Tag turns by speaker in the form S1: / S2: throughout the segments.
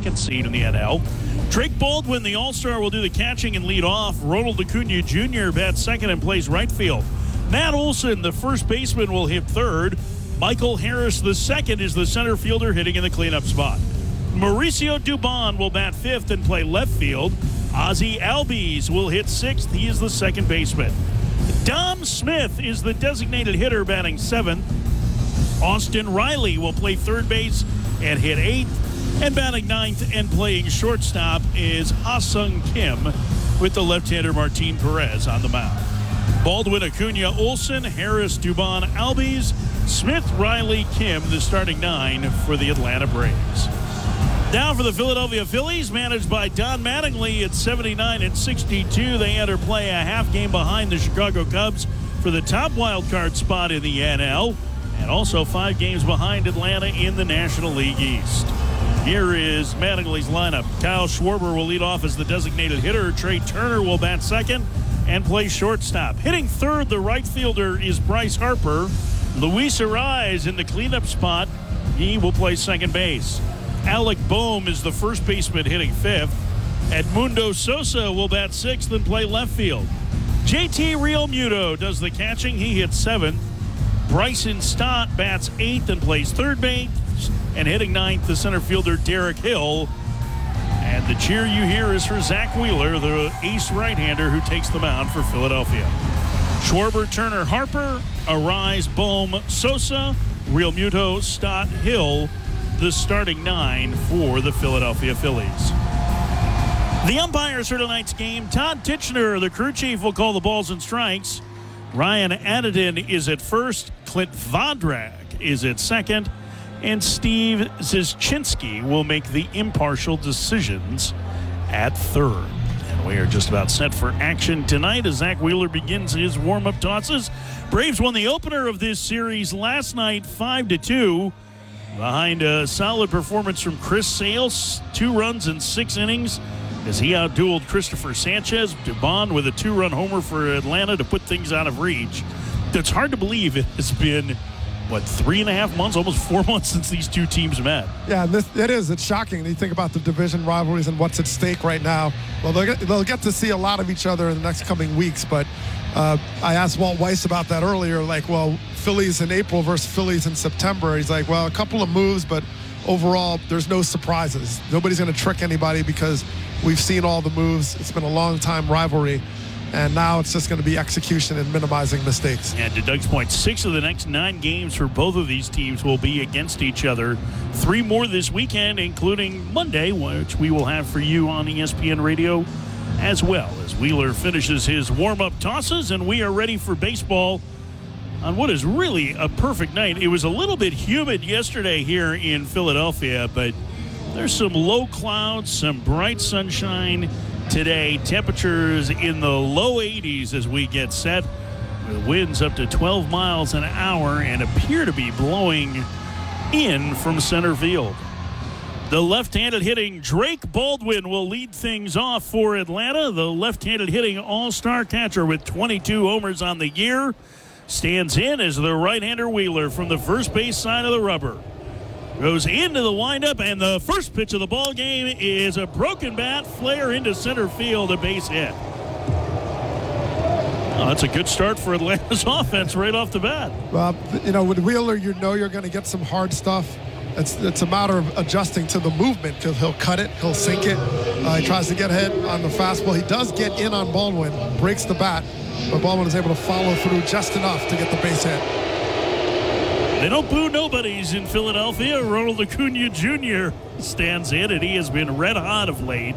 S1: second seed in the NL. Drake Baldwin, the All-Star, will do the catching and lead off. Ronald Acuna Jr. bats second and plays right field. Matt Olson, the first baseman, will hit third. Michael Harris, the second, is the center fielder hitting in the cleanup spot. Mauricio Dubon will bat fifth and play left field. Ozzie Albies will hit sixth. He is the second baseman. Dom Smith is the designated hitter batting seventh. Austin Riley will play third base and hit eighth. And batting ninth and playing shortstop is Ha-Sung Kim with the left-hander Martin Perez on the mound. Baldwin, Acuna, Olson, Harris, Dubon, Albies, Smith, Riley, Kim, the starting nine for the Atlanta Braves. Now for the Philadelphia Phillies, managed by Don Mattingly at 79 and 62. They enter play a half game behind the Chicago Cubs for the top wild card spot in the NL, and also 5 games behind Atlanta in the National League East. Here is Mattingly's lineup. Kyle Schwarber will lead off as the designated hitter. Trey Turner will bat second and play shortstop. Hitting third, the right fielder is Bryce Harper. Luis Arraez in the cleanup spot. He will play second base. Alec Boehm is the first baseman hitting fifth. Edmundo Sosa will bat sixth and play left field. JT Realmuto does the catching. He hits seventh. Bryson Stott bats eighth and plays third base. And hitting ninth, the center fielder Derek Hill. And the cheer you hear is for Zach Wheeler, the ace right-hander who takes the mound for Philadelphia. Schwarber, Turner, Harper, Arraez, Boehm, Sosa, Realmuto, Stott, Hill, the starting nine for the Philadelphia Phillies. The umpires for tonight's game, Todd Tichenor, the crew chief, will call the balls and strikes. Ryan Adadin is at first. Clint Vodrak is at second. And Steve Zischinski will make the impartial decisions at third. And we are just about set for action tonight as Zach Wheeler begins his warm-up tosses. Braves won the opener of this series last night 5-2 behind a solid performance from Chris Sales, 2 runs in 6 innings as he outdueled Christopher Sanchez. Dubon with a 2-run homer for Atlanta to put things out of reach. It's hard to believe it has been 3.5 months, almost 4 months since these two teams met.
S2: Yeah, it's shocking. You think about the division rivalries and what's at stake right now. Well, they'll get to see a lot of each other in the next coming weeks, but I asked Walt Weiss about that earlier, Phillies in April versus Phillies in September. He's like, well, a couple of moves, but overall, there's no surprises. Nobody's going to trick anybody because we've seen all the moves. It's been a long-time rivalry. And now it's just going to be execution and minimizing mistakes.
S1: And to Doug's point, 6 of the next 9 games for both of these teams will be against each other. 3 more this weekend, including Monday, which we will have for you on ESPN Radio as well, as Wheeler finishes his warm-up tosses, and we are ready for baseball on what is really a perfect night. It was a little bit humid yesterday here in Philadelphia, but there's some low clouds, some bright sunshine today. Temperatures in the low 80s as we get set, with winds up to 12 miles an hour and appear to be blowing in from center field. The left-handed hitting Drake Baldwin will lead things off for Atlanta. The left-handed hitting all-star catcher with 22 homers on the year stands in as the right-hander Wheeler from the first base side of the rubber. Goes into the windup, and the first pitch of the ball game is a broken bat, flare into center field, a base hit. Oh, that's a good start for Atlanta's offense right off the bat.
S2: Well, with Wheeler, you're going to get some hard stuff. It's a matter of adjusting to the movement because he'll cut it, he'll sink it. He tries to get ahead on the fastball. He does get in on Baldwin, breaks the bat, but Baldwin is able to follow through just enough to get the base hit.
S1: They don't boo nobodies in Philadelphia. Ronald Acuna Jr. stands in, and he has been red hot of late.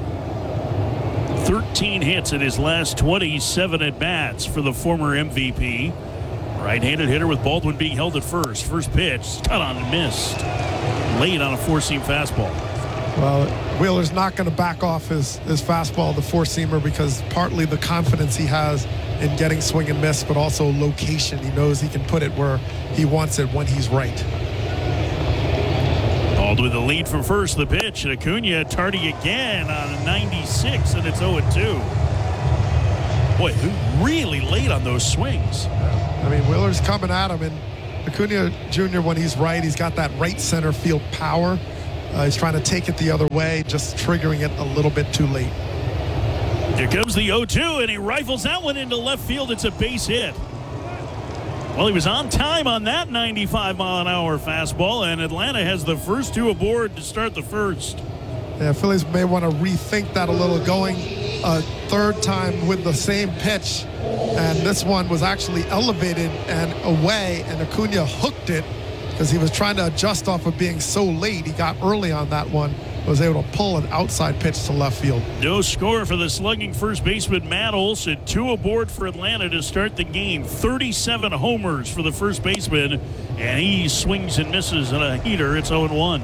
S1: 13 hits in his last 27 at-bats for the former MVP. Right-handed hitter with Baldwin being held at first. First pitch, cut on and missed. Late on a four-seam fastball.
S2: Well, Wheeler's not going to back off his fastball, the four-seamer, because partly the confidence he has in getting swing and miss, but also location. He knows he can put it where he wants it when he's right.
S1: Baldwin the lead from first. The pitch, and Acuna tardy again on a 96, and it's 0-2. Boy, really late on those swings.
S2: I mean, Wheeler's coming at him, and Acuna Jr., when he's right, he's got that right center field power. He's trying to take it the other way, just triggering it a little bit too late.
S1: Here comes the 0-2, and he rifles that one into left field. It's a base hit. Well, he was on time on that 95-mile-an-hour fastball, and Atlanta has the first two aboard to start the first.
S2: Yeah, Phillies may want to rethink that a little, going a third time with the same pitch. And this one was actually elevated and away, and Acuna hooked it because he was trying to adjust off of being so late. He got early on that one, was able to pull an outside pitch to left field.
S1: No score for the slugging first baseman Matt Olson. Two aboard for Atlanta to start the game. 37 homers for the first baseman, and he swings and misses on a heater. It's 0-1.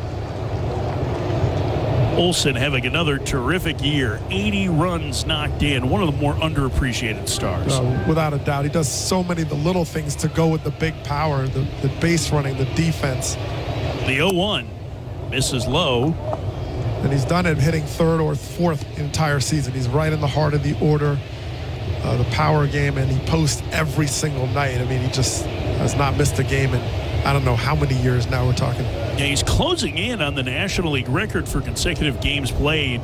S1: Olson having another terrific year. 80 runs knocked in. One of the more underappreciated stars.
S2: Without a doubt. He does so many of the little things to go with the big power, the base running, the defense.
S1: The 0-1 misses low.
S2: And he's done it hitting third or fourth entire season. He's right in the heart of the order, the power game, and he posts every single night. I mean, he just has not missed a game in I don't know how many years now we're talking.
S1: Yeah, he's closing in on the National League record for consecutive games played,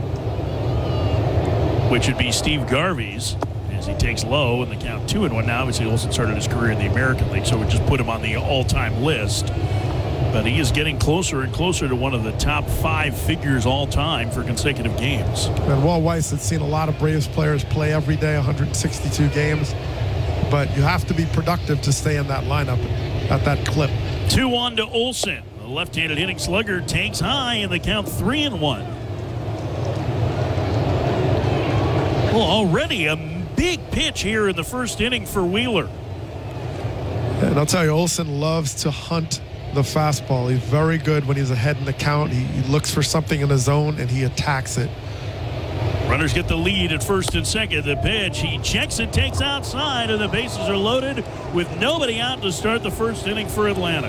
S1: which would be Steve Garvey's, as he takes low in the count 2-1. Now, obviously, Olson started his career in the American League, so we just put him on the all-time list. But he is getting closer and closer to one of the top 5 figures all time for consecutive games.
S2: And Walt Weiss had seen a lot of Braves players play every day, 162 games. But you have to be productive to stay in that lineup at that clip.
S1: 2-1 to Olson. The left-handed hitting slugger takes high in the count 3-1. Well, already a big pitch here in the first inning for Wheeler.
S2: And I'll tell you, Olson loves to hunt the fastball. He's very good when he's ahead in the count. He looks for something in the zone and he attacks it.
S1: Runners get the lead at first and second. The pitch, he checks and takes outside, and the bases are loaded with nobody out to start the first inning for Atlanta.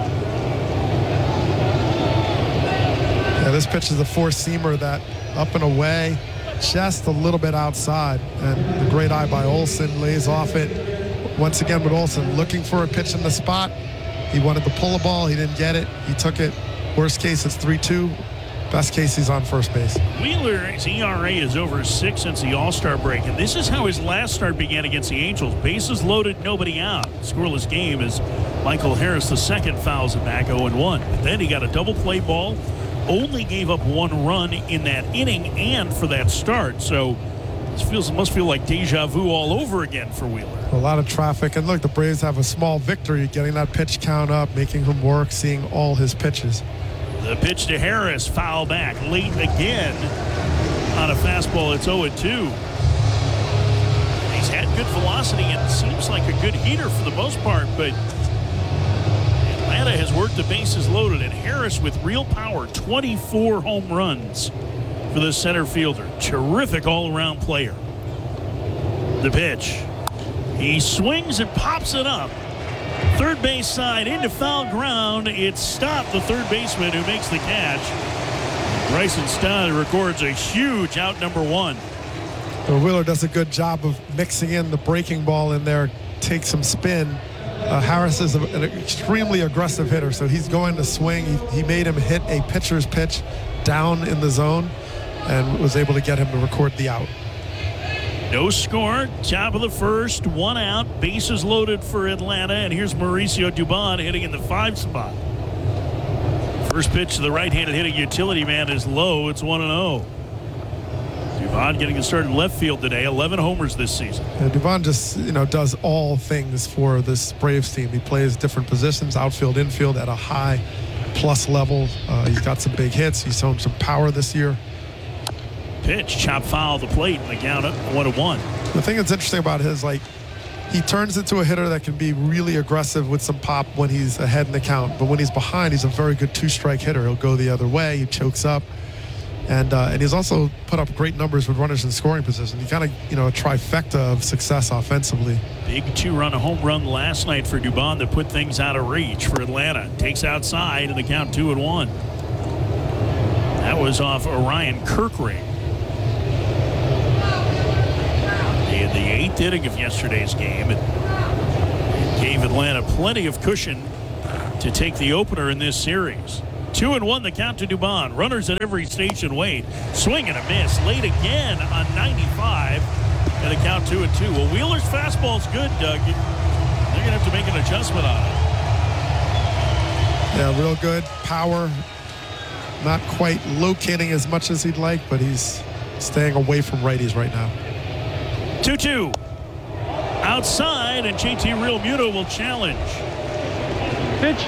S2: Yeah, this pitch is a four-seamer that up and away, just a little bit outside. And the great eye by Olson lays off it. Once again with Olson looking for a pitch in the spot. He wanted to pull a ball. He didn't get it. He took it. Worst case, it's 3-2. Best case, he's on first base.
S1: Wheeler's ERA is over 6 since the All-Star break, and this is how his last start began against the Angels. Bases loaded, nobody out. Scoreless game as Michael Harris II fouls it back 0-1. But then he got a double play ball, only gave up 1 run in that inning and for that start. So this must feel like deja vu all over again for Wheeler.
S2: A lot of traffic, and look, the Braves have a small victory, getting that pitch count up, making him work, seeing all his pitches.
S1: The pitch to Harris, foul back late again on a fastball. It's 0-2. He's had good velocity and seems like a good heater for the most part, but Atlanta has worked the bases loaded, and Harris with real power, 24 home runs for the center fielder. Terrific all-around player. The pitch. He swings and pops it up. Third base side into foul ground. It's stopped, the third baseman who makes the catch. Bryson Stott records a huge out number 1.
S2: Well, Wheeler does a good job of mixing in the breaking ball in there, takes some spin. Harris is an extremely aggressive hitter, so he's going to swing. He made him hit a pitcher's pitch down in the zone and was able to get him to record the out.
S1: No score, top of the first, 1 out, bases loaded for Atlanta, and here's Mauricio Dubon hitting in the 5 spot. First pitch to the right-handed hitting utility man is low. It's 1-0. Dubon getting a start in left field today, 11 homers this season.
S2: Yeah, Dubon just, does all things for this Braves team. He plays different positions, outfield, infield at a high plus level. He's got some big hits. He's shown some power this year.
S1: Pitch, chop foul the plate, and the count up 1-1.
S2: The thing that's interesting about it is, he turns into a hitter that can be really aggressive with some pop when he's ahead in the count. But when he's behind, he's a very good 2-strike hitter. He'll go the other way. He chokes up. And he's also put up great numbers with runners in scoring position. He kind of, a trifecta of success offensively.
S1: Big 2-run home run last night for Dubon to put things out of reach for Atlanta. Takes outside, and the count 2-1. That was off Orion Kirkring. In the 8th inning of yesterday's game, it gave Atlanta plenty of cushion to take the opener in this series. 2-1 the count to Dubon. Runners at every station wait. Swing and a miss. Late again on 95. And the count 2-2. Well, Wheeler's fastball's good, Doug. They're going to have to make an adjustment on it.
S2: Yeah, real good. Power. Not quite locating as much as he'd like, but he's staying away from righties right now.
S1: 2-2. Outside, and JT Realmuto will challenge.
S3: Pitch.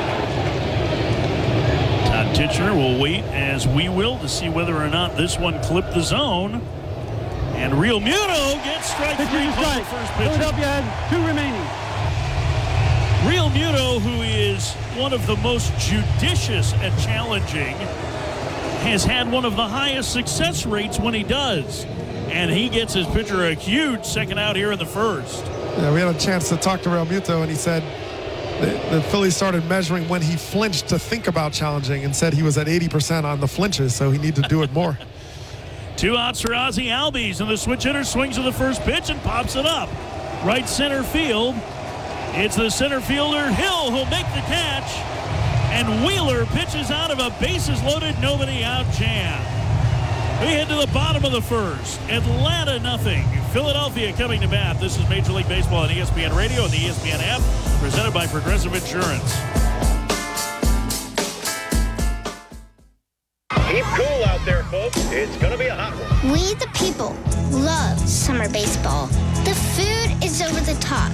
S1: Todd Titchener will wait, as we will, to see whether or not this one clipped the zone. And Realmuto gets strike
S3: Pitch
S1: three.
S3: is strike.
S1: First pitch.
S3: Philadelphia has 2 remaining.
S1: Realmuto, who is one of the most judicious at challenging, has had one of the highest success rates when he does. And he gets his pitcher a huge second out here in the first.
S2: Yeah, we had a chance to talk to Realmuto, and he said the Phillies started measuring when he flinched to think about challenging, and said he was at 80% on the flinches, so he needed to do it more.
S1: 2 outs for Ozzie Albies, and the switch hitter swings to the first pitch and pops it up. Right center field. It's the center fielder, Hill, who'll make the catch. And Wheeler pitches out of a bases-loaded, nobody out jam. We head to the bottom of the first. Atlanta nothing. Philadelphia coming to bat. This is Major League Baseball on ESPN Radio and the ESPN app, presented by Progressive Insurance.
S4: Keep cool out there, folks. It's going to be a hot one.
S5: We, the people, love summer baseball. The food is over the top.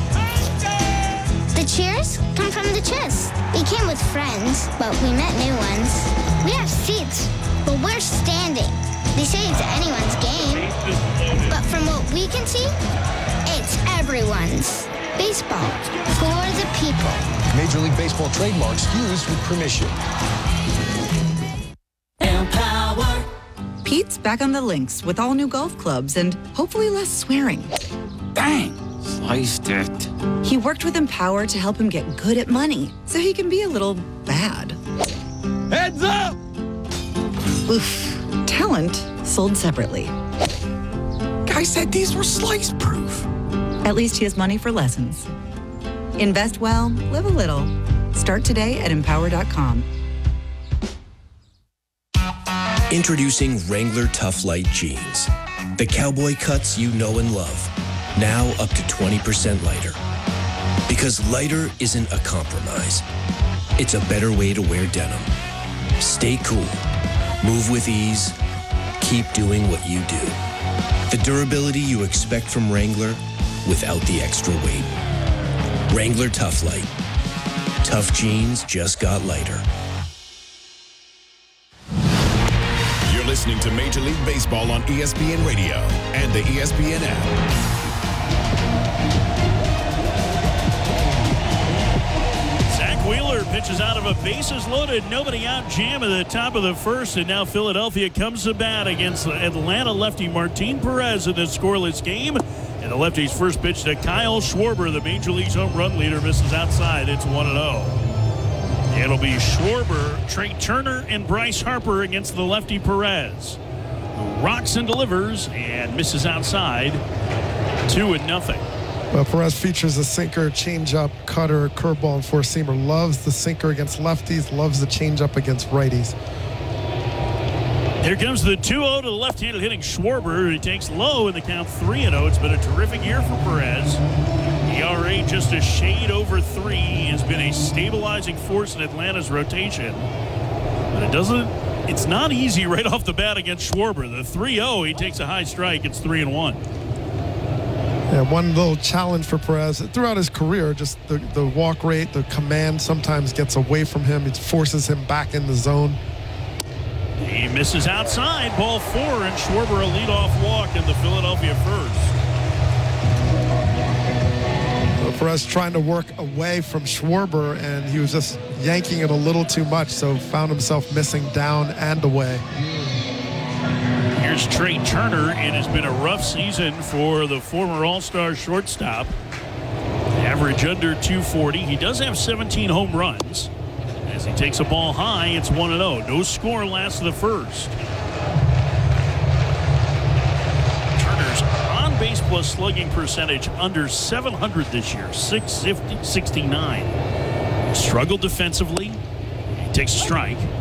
S5: The cheers come from the chest. We came with friends, but we met new ones. We have seats, but we're standing. They say it's anyone's game, but from what we can see, it's everyone's. Baseball for the people.
S6: Major League Baseball trademarks used with permission.
S7: Empower. Pete's back on the links with all new golf clubs and hopefully less swearing.
S8: Bang! Sliced it.
S7: He worked with Empower to help him get good at money so he can be a little bad.
S8: Heads up!
S7: Oof. Talent sold separately.
S8: Guy said these were slice proof.
S7: At least he has money for lessons. Invest well, live a little. Start today at Empower.com.
S9: Introducing Wrangler Tough Light Jeans. The cowboy cuts you know and love. Now up to 20% lighter. Because lighter isn't a compromise. It's a better way to wear denim. Stay cool. Move with ease. Keep doing what you do. The durability you expect from Wrangler without the extra weight. Wrangler Tough Light. Tough jeans just got lighter.
S10: You're listening to Major League Baseball on ESPN Radio and the ESPN app.
S1: Wheeler pitches out of a bases-loaded, nobody out jam at the top of the first, and now Philadelphia comes to bat against the Atlanta lefty Martin Perez in this scoreless game. And the lefty's first pitch to Kyle Schwarber, the Major League's home run leader, misses outside. It's 1-0. It'll be Schwarber, Trey Turner, and Bryce Harper against the lefty Perez, who rocks and delivers and misses outside. 2-0.
S2: Perez features a sinker, changeup, cutter, curveball, and four-seamer. Loves the sinker against lefties, loves the changeup against righties.
S1: Here comes the 2-0 to the left-handed hitting Schwarber. He takes low in the count 3-0. It's been a terrific year for Perez. ERA just a shade over 3. He has been a stabilizing force in Atlanta's rotation. But it's not easy right off the bat against Schwarber. The 3-0, he takes a high strike. It's 3-1.
S2: Yeah, one little challenge for Perez throughout his career, just the walk rate, the command sometimes gets away from him. It forces him back in the zone.
S1: He misses outside, ball 4, and Schwarber a leadoff walk in the Philadelphia first.
S2: Perez trying to work away from Schwarber, and he was just yanking it a little too much, so found himself missing down and away.
S1: Here's Trey Turner. It has been a rough season for the former All-Star shortstop. Average under 240. He does have 17 home runs. As he takes a ball high, it's 1-0. No score last of the first. Turner's on-base plus slugging percentage under 700 this year, 669. Struggled defensively. Takes a strike.